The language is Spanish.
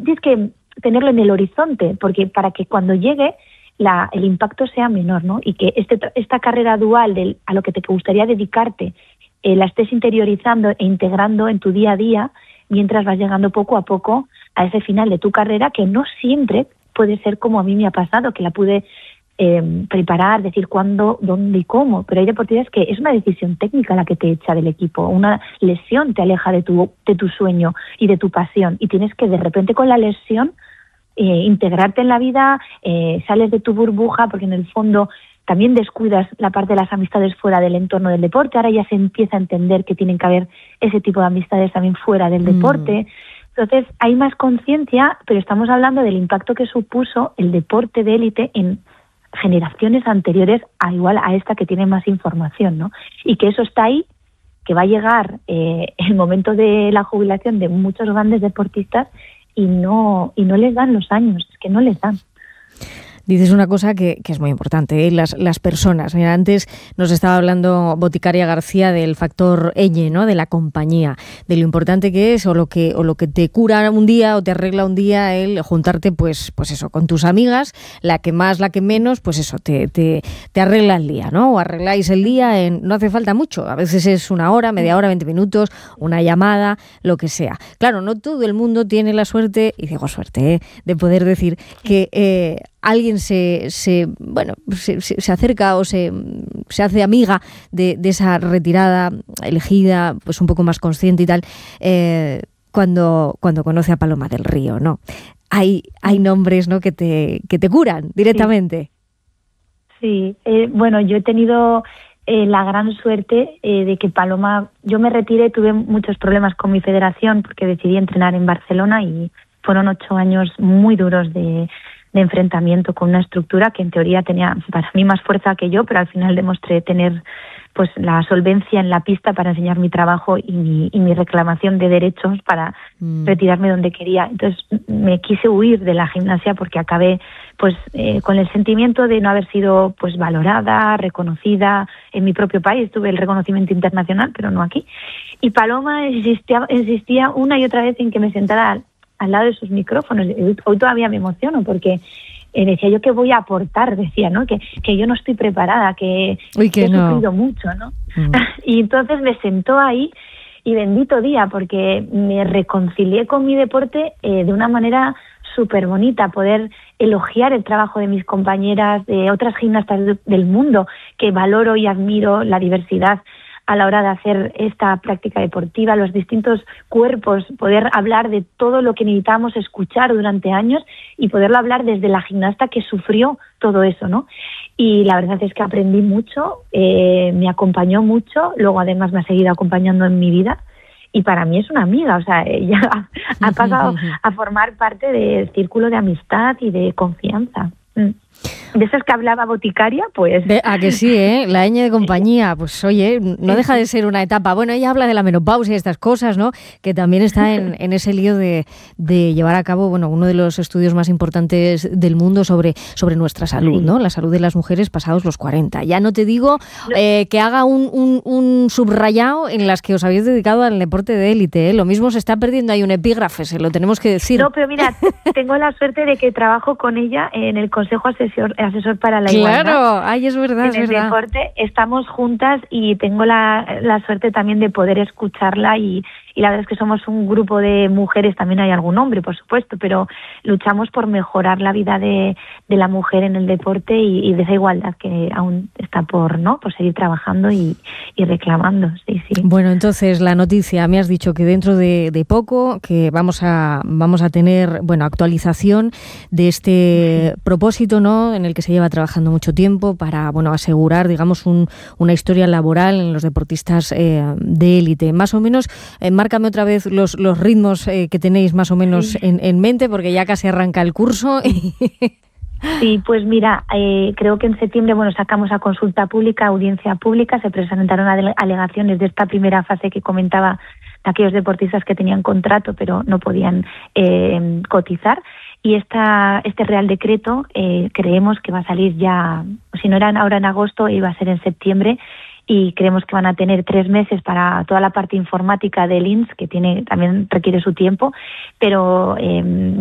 tienes que tenerlo en el horizonte, porque para que cuando llegue el impacto sea menor, ¿no? Y que esta carrera dual a lo que te gustaría dedicarte la estés interiorizando e integrando en tu día a día mientras vas llegando poco a poco a ese final de tu carrera, que no siempre puede ser como a mí me ha pasado, que la pude preparar, decir cuándo, dónde y cómo, pero hay deportistas que es una decisión técnica la que te echa del equipo, una lesión te aleja de tu sueño y de tu pasión, y tienes que de repente con la lesión integrarte en la vida, sales de tu burbuja, porque en el fondo también descuidas la parte de las amistades fuera del entorno del deporte. Ahora ya se empieza a entender que tienen que haber ese tipo de amistades también fuera del deporte. Entonces hay más conciencia, pero estamos hablando del impacto que supuso el deporte de élite en generaciones anteriores igual a esta que tiene más información, ¿no? Y que eso está ahí, que va a llegar el momento de la jubilación de muchos grandes deportistas y no les dan los años, es que no les dan. Dices una cosa que es muy importante, ¿eh? Las personas. Mira, antes nos estaba hablando Boticaria García del factor Ñ, ¿no? De la compañía, de lo importante que es o lo que te cura un día o te arregla un día el juntarte, pues eso, con tus amigas, la que más, la que menos, pues eso, te arregla el día, ¿no? O arregláis el día no hace falta mucho, a veces es una hora, media hora, 20 minutos, una llamada, lo que sea. Claro, no todo el mundo tiene la suerte, y digo suerte, de poder decir que alguien se acerca o se hace amiga de esa retirada elegida, pues un poco más consciente y tal, cuando conoce a Paloma del Río, ¿no? Hay nombres, ¿no?, que te curan directamente. Sí, bueno, yo he tenido la gran suerte de que Paloma, yo me retiré, tuve muchos problemas con mi federación porque decidí entrenar en Barcelona y fueron 8 años muy duros de enfrentamiento con una estructura que en teoría tenía para mí más fuerza que yo, pero al final demostré tener pues la solvencia en la pista para enseñar mi trabajo y mi reclamación de derechos para retirarme donde quería. Entonces me quise huir de la gimnasia porque acabé pues con el sentimiento de no haber sido pues valorada, reconocida en mi propio país. Tuve el reconocimiento internacional, pero no aquí. Y Paloma insistía una y otra vez en que me sentara al lado de sus micrófonos. Hoy todavía me emociono porque decía yo que voy a aportar, decía, ¿no? Que yo no estoy preparada, que he sufrido mucho, ¿no? Y entonces me sentó ahí y bendito día, porque me reconcilié con mi deporte de una manera súper bonita, poder elogiar el trabajo de mis compañeras, de otras gimnastas del mundo, que valoro y admiro la diversidad a la hora de hacer esta práctica deportiva, los distintos cuerpos, poder hablar de todo lo que necesitábamos escuchar durante años y poderlo hablar desde la gimnasta que sufrió todo eso, ¿no? Y la verdad es que aprendí mucho, me acompañó mucho, luego además me ha seguido acompañando en mi vida y para mí es una amiga, o sea, ella ha pasado a formar parte del círculo de amistad y de confianza. De esas que hablaba Boticaria, pues... ¿A que sí, eh? La ñ de compañía, pues oye, no deja de ser una etapa. Bueno, ella habla de la menopausia y estas cosas, ¿no? Que también está en ese lío de llevar a cabo, bueno, uno de los estudios más importantes del mundo sobre nuestra salud, ¿no? La salud de las mujeres pasados los 40. Ya no te digo que haga un subrayado en las que os habéis dedicado al deporte de élite, ¿eh? Lo mismo se está perdiendo, hay un epígrafe, se lo tenemos que decir. No, pero mira, tengo la suerte de que trabajo con ella en el Consejo Asesor para la Igualdad. Claro, ay, es verdad, en el deporte estamos juntas y tengo la suerte también de poder escucharla y la verdad es que somos un grupo de mujeres, también hay algún hombre, por supuesto, pero luchamos por mejorar la vida de la mujer en el deporte y de esa igualdad que aún está por seguir trabajando y reclamando. Sí. Bueno, entonces la noticia, me has dicho que dentro de poco que vamos a tener, bueno, actualización de este propósito, ¿no?, en el que se lleva trabajando mucho tiempo para, bueno, asegurar, digamos, una historia laboral en los deportistas de élite. Más o menos, márcame otra vez los ritmos que tenéis más o menos en mente, porque ya casi arranca el curso. Sí, pues mira, creo que en septiembre, sacamos a consulta pública, audiencia pública, se presentaron alegaciones de esta primera fase que comentaba, de aquellos deportistas que tenían contrato pero no podían cotizar. Y este Real Decreto creemos que va a salir ya, si no era ahora en agosto, iba a ser en septiembre, y creemos que van a tener 3 meses para toda la parte informática del INS, que también requiere su tiempo, pero